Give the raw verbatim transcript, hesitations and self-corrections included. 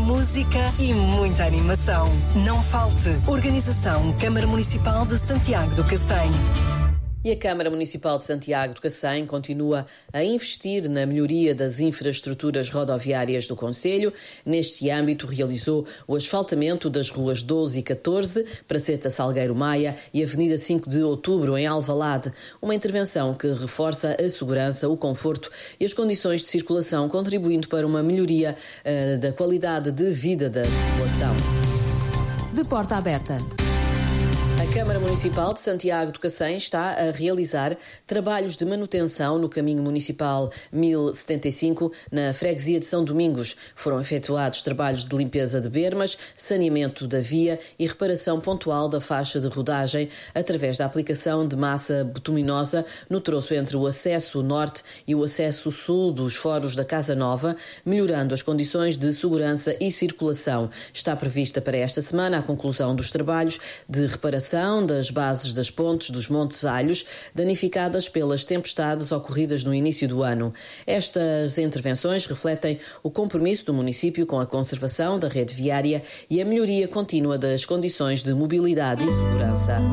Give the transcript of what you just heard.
música e muita animação. Não falte. Organização Câmara Municipal de Santiago do Cacém. E a Câmara Municipal de Santiago do Cacém continua a investir na melhoria das infraestruturas rodoviárias do concelho. Neste âmbito, realizou o asfaltamento das ruas doze e catorze, Praceta Salgueiro Maia e Avenida cinco de Outubro, em Alvalade. Uma intervenção que reforça a segurança, o conforto e as condições de circulação, contribuindo para uma melhoria uh, da qualidade de vida da população. De porta aberta. A Câmara Municipal de Santiago do Cacém está a realizar trabalhos de manutenção no caminho municipal mil e setenta e cinco, na freguesia de São Domingos. Foram efetuados trabalhos de limpeza de bermas, saneamento da via e reparação pontual da faixa de rodagem através da aplicação de massa bituminosa no troço entre o acesso norte e o acesso sul dos foros da Casa Nova, melhorando as condições de segurança e circulação. Está prevista para esta semana a conclusão dos trabalhos de reparação das bases das pontes dos Montes Alhos, danificadas pelas tempestades ocorridas no início do ano. Estas intervenções refletem o compromisso do município com a conservação da rede viária e a melhoria contínua das condições de mobilidade e segurança.